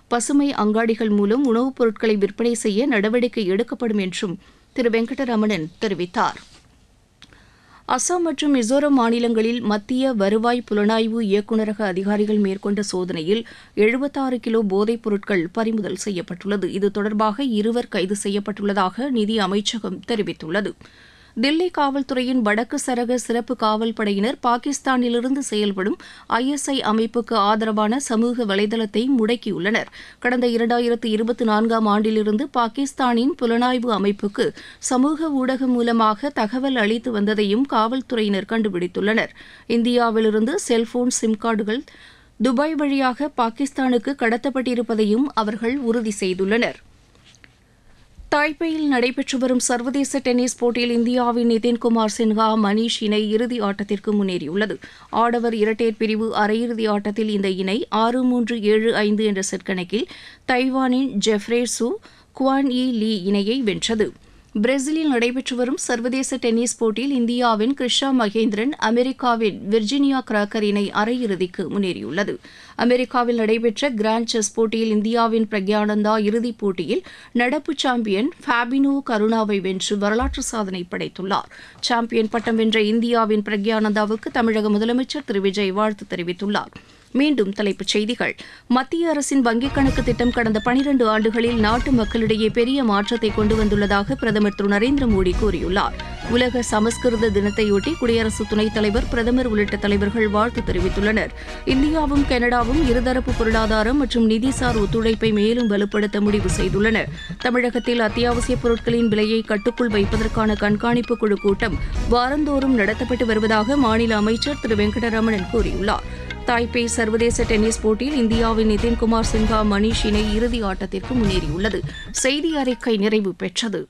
பசுமை அங்காடிகள் மூலம் உணவுப் பொருட்களை விற்பனை செய்ய நடவடிக்கை எடுக்கப்படும் என்றும் திரு வெங்கடரமணன் தெரிவித்தார். அசாம் மற்றும் மிசோரம் மாநிலங்களில் மத்திய வருவாய் புலனாய்வு இயக்குநரக அதிகாரிகள் மேற்கொண்ட சோதனையில் 76 கிலோ போதைப் பொருட்கள் பறிமுதல் செய்யப்பட்டுள்ளது. இது தொடர்பாக 2 கைது செய்யப்பட்டுள்ளதாக நிதி அமைச்சகம் தெரிவித்துள்ளது. தில்லி காவல்துறையின் வடக்கு சரக சிறப்பு காவல் படையினர் பாகிஸ்தானிலிருந்து செயல்படும் ISI அமைப்புக்கு ஆதரவான சமூக வலைதளத்தை முடக்கியுள்ளனர். கடந்த 2024ஆம் ஆண்டிலிருந்து பாகிஸ்தானின் புலனாய்வு அமைப்புக்கு சமூக ஊடகம் மூலமாக தகவல் அளித்து வந்ததையும் காவல்துறையினர் கண்டுபிடித்துள்ளனர். இந்தியாவிலிருந்து செல்போன் சிம் கார்டுகள் துபாய் வழியாக பாகிஸ்தானுக்கு கடத்தப்பட்டிருப்பதையும் அவர்கள் உறுதி செய்துள்ளனர். தாய்பேயில் நடைபெற்று வரும் சர்வதேச டென்னிஸ் போட்டியில் இந்தியாவின் நிதின்குமார் சின்ஹா மணீஷ் இணை இறுதி ஆட்டத்திற்கு முன்னேறியுள்ளது. ஆடவர் இரட்டையர் பிரிவு அரையிறுதி ஆட்டத்தில் இந்த இணை 6-3, 7-5 என்ற செட் கணக்கில் தைவானின் ஜெஃப்ரே சூ குவான் யி லீ இணையை வென்றது. பிரேசிலில் நடைபெற்று வரும் சர்வதேச டென்னிஸ் போட்டியில் இந்தியாவின் கிருஷா மகேந்திரன் அமெரிக்காவின் விர்ஜினியா கிராக்கர் இணை அரையிறுதிக்கு முன்னேறியுள்ளது. அமெரிக்காவில் நடைபெற்ற கிராண்ட் செஸ் போட்டியில் இந்தியாவின் பிரக்யானந்தா இறுதிப் போட்டியில் நடப்பு சாம்பியன் ஃபேபினோ கருணாவை வென்று வரலாற்று சாதனை படைத்துள்ளார். சாம்பியன் பட்டம் வென்ற இந்தியாவின் பிரக்யானந்தாவுக்கு தமிழக முதலமைச்சர் திரு விஜய் வாழ்த்து தெரிவித்துள்ளார். மீண்டும் தலைப்புச் செய்திகள். மத்திய அரசின் வங்கிக் கணக்கு திட்டம் கடந்த 12 ஆண்டுகளில் நாட்டு மக்களிடையே பெரிய மாற்றத்தை கொண்டு வந்துள்ளதாக பிரதமர் திரு நரேந்திர மோடி கூறியுள்ளார். உலக சமஸ்கிருத தினத்தையொட்டி குடியரசு துணைத் தலைவர், பிரதமர் உள்ளிட்ட தலைவர்கள் வாழ்த்து தெரிவித்துள்ளனர். இந்தியாவும் கனடாவும் இருதரப்பு பொருளாதாரம் மற்றும் நிதிசார் ஒத்துழைப்பை மேலும் வலுப்படுத்த முடிவு செய்துள்ளன. தமிழகத்தில் அத்தியாவசியப் பொருட்களின் விலையை கட்டுக்குள் வைப்பதற்கான கண்காணிப்பு குழு கூட்டம் வாரந்தோறும் நடத்தப்பட்டு வருவதாக மாநில அமைச்சர் திரு வெங்கடரமணன் கூறியுள்ளார். தாய்பே சர்வதேச டென்னிஸ் போட்டியில் இந்தியாவின் நிதின்குமார் சின்ஹா மணீஷ் இணை இறுதி ஆட்டத்திற்கு முன்னேறியுள்ளது. செய்தி அறிக்கை நிறைவு பெற்றது.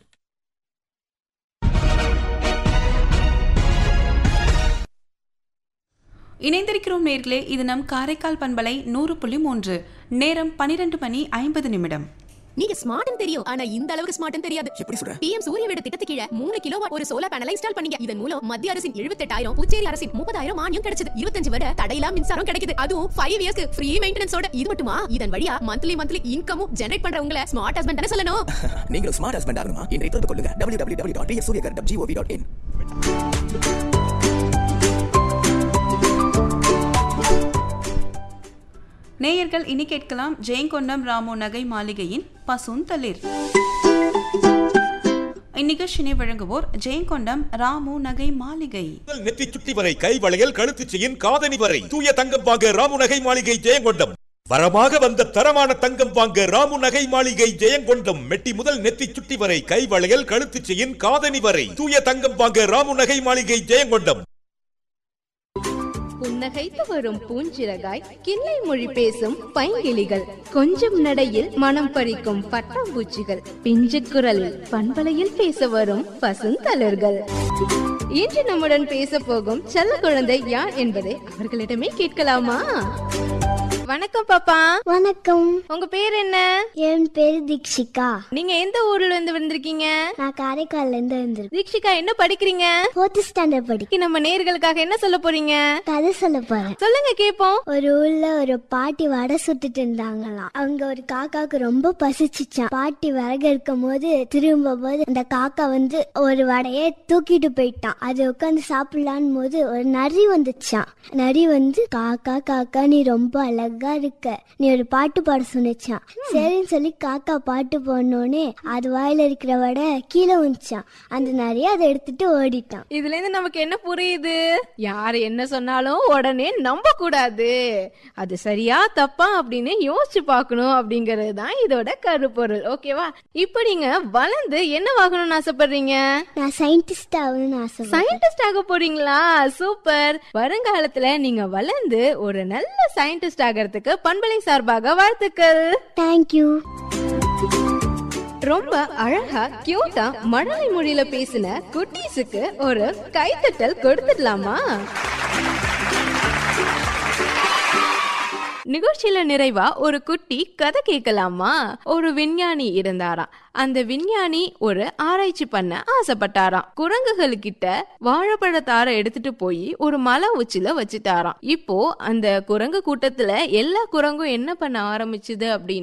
இணைந்திருக்கிறோம் நேர்களே. இது நம் காரைக்கால் பண்பலை 100.3. நேரம் 12:50. நீங்க ஸ்மார்ட்னு தெரியும், ஆனா இந்த அளவுக்கு ஸ்மார்ட்னு தெரியாது. எப்படி சொல்ற? PM சூரிய வீடு திட்டத்துக்கு கீழ 3 கிலோவாட் ஒரு சோலார் பேனலை இன்ஸ்டால் பண்ணீங்க. இதன் மூலம் மத்திய அரசின் 78,000, புதுச்சேரி அரசின் 30,000 மானியம் கிடைச்சது. 25 வருட தடையில்லா மின்சாரம் கிடைக்குது. அதுவும் 5 இயர்ஸ்க்கு ஃப்ரீ மெயின்டெனன்ஸோட. இது மட்டுமா, இதன் வழியா மந்த்லி இன்கமும் ஜெனரேட் பண்றவங்கள ஸ்மார்ட் ஹஸ்பண்ட் தான சொல்லணும். நீங்க ஸ்மார்ட் ஹஸ்பண்ட் ஆகணுமா? இன்றைய தொடர்பு கொள்ளுங்க www.pmsuryagar.gov.in. நேயர்கள் இனி கேட்கலாம் ஜெயங்கொண்டம் ராமு நகை மாளிகையின் பசுந்தளிர். இந்நிகழ்ச்சியை வழங்குவோர் ஜெயங்கொண்டம் ராமு நகை மாளிகை. நெத்தி சுட்டி வரை, கை வளையல், கழுத்து செயின், காதணி வரை தூய தங்கம் வாங்க ராமு நகை மாளிகை ஜெயங்கொண்டம். வரமாக வந்த தரமான தங்கம் வாங்க ராமு நகை மாளிகை ஜெயங்கொண்டம். மெட்டி முதல் நெத்தி சுட்டி வரை, கை வளையல், கழுத்து செயின், காதணி வரை தூய தங்கம் வாங்க ராமு நகை மாளிகை ஜெயங்கொண்டம். புன்னகைத்து வரும் பூஞ்சிறகாய், கிள்ளை மொழி பேசும் பைங்கிளிகள், கொஞ்சம் நடையில் மனம் பறிக்கும் பட்டாம்பூச்சிகள், பிஞ்சு குரலில் பண்பலையில் பேச வரும் பசுந்தளர்கள். இன்று நம்முடன் பேச போகும் செல்ல குழந்தை யார் என்பதை அவர்களிடமே கேட்கலாமா? வணக்கம் பாப்பா. வணக்கம். உங்க பேர் என்ன? என் பேரு தீக்ஷிகா. நீங்க எந்த ஊர்ல இருந்து வந்திருக்கீங்க? நான் காரைக்கால்ல இருந்து வந்திருக்கேன். தீக்ஷிகா என்ன படிக்கிறீங்க? 4th ஸ்டாண்டர்ட் படிக்கிறேன். நம்ம நேயர்களுக்காக என்ன சொல்ல போறீங்க? கதை சொல்ல போறேன். சொல்லுங்க கேப்போம். ஒரு ஊர்ல ஒரு பாட்டி வடை சுட்டுட்டு இருந்தாங்களாம். அவங்க ஒரு காக்காவுக்கு ரொம்ப பசிச்சுச்சான். பாட்டி விறகு இருக்கும் போது திரும்ப போது அந்த காக்கா வந்து ஒரு வடையை தூக்கிட்டு போயிட்டான். அது உட்காந்து சாப்பிடலான்னு போது ஒரு நரி வந்துச்சான். நரி வந்து, காக்கா காக்கா நீ ரொம்ப அழகா இருக்க, நீ ஒரு பாட்டு பாட சொன்னிச்சான். சரின்னு சொல்லி காக்கா பாட்டு போனோடனே அது வாயில இருக்கிற வடை கீழே வந்துச்சான். அந்த நிறைய அதை எடுத்துட்டு ஓடிட்டான். இதுல இருந்து நமக்கு என்ன புரியுது? யாரு என்ன சொன்னாலும் உடனே நம்ப கூடாது, அது சரியா தப்பா அப்படின்னு யோசிச்சு பார்க்கணும் அப்படிங்கறது தான் இதோட கருப்பொருள். ஓகேவா? இப்ப நீங்க வளர்ந்து என்னவாகணும்னு ஆசைப்படுறீங்க? நான் சயின்டிஸ்ட் ஆகணும்னு ஆசை. சயின்டிஸ்ட் ஆக போறீங்களா? சூப்பர். வருங்காலத்துல நீங்க வளர்ந்து ஒரு நல்ல சயின்டிஸ்ட் ஆகிறதுக்கு பண்பலை சார்பாக வாழ்த்துக்கள். தேங்க்யூ. ரொம்ப அழகா கியூட்டா மழலை மொழியில பேசின குட்டீஸுக்கு ஒரு கைத்தட்டல் கொடுத்துடலாமா? நிகழ்ச்சியில நிறைவா ஒரு குட்டி கதை கேட்கலாமா? ஒரு விஞ்ஞானி இருந்தாராம். அந்த விஞ்ஞானி ஒரு ஆராய்ச்சி பண்ண ஆசைப்பட்டாராம். குரங்குகளுக்கிட்ட வாழைப்பழத்தார எடுத்துட்டு போய் ஒரு மலை உச்சில வச்சுட்டாராம். இப்போ அந்த குரங்கு கூட்டத்துல எல்லா குரங்கும் என்ன பண்ண ஆரம்பிச்சுது அப்படின்னு